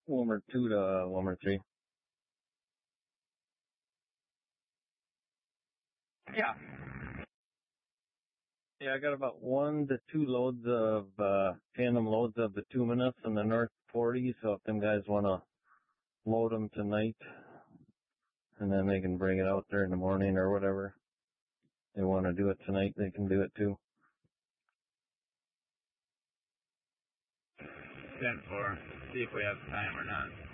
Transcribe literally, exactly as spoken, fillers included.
Wilmer two to uh, Wilmer three. Yeah. Yeah, I got about one to two loads of, uh, tandem loads of the two minutes in the North forty, so if them guys want to load them tonight, and then they can bring it out there in the morning or whatever. They want to do it tonight, they can do it too. ten four. See if we have time or not.